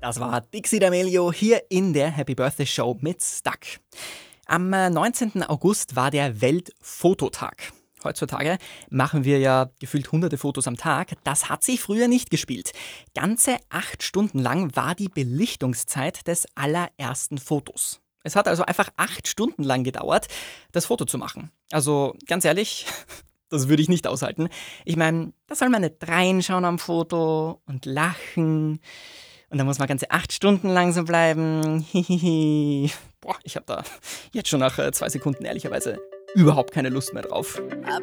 Das war Dixie D'Amelio hier in der Happy Birthday Show mit Stuck. Am 19. August war der Weltfototag. Heutzutage machen wir ja gefühlt hunderte Fotos am Tag. Das hat sich früher nicht gespielt. Ganze 8 Stunden lang war die Belichtungszeit des allerersten Fotos. Es hat also einfach 8 Stunden lang gedauert, das Foto zu machen. Also ganz ehrlich, das würde ich nicht aushalten. Ich meine, da soll man nicht reinschauen am Foto und lachen. Und dann muss man ganze 8 Stunden lang so bleiben. Hihihi. Boah, ich habe da jetzt schon nach 2 Sekunden ehrlicherweise überhaupt keine Lust mehr drauf. Ab